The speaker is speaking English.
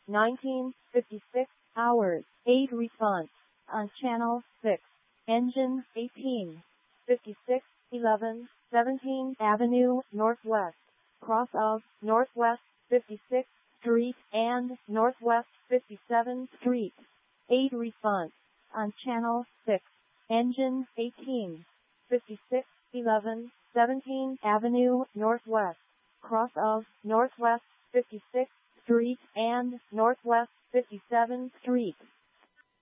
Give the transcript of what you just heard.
1956 hours. 8 response on channel 6. Engine 1856 11 17 Avenue Northwest, cross of Northwest 56th Street and Northwest 57th Street. 8 response on channel 6. Engine 1856 11 17 Avenue Northwest, cross of Northwest 56th Street and Northwest 57th Street.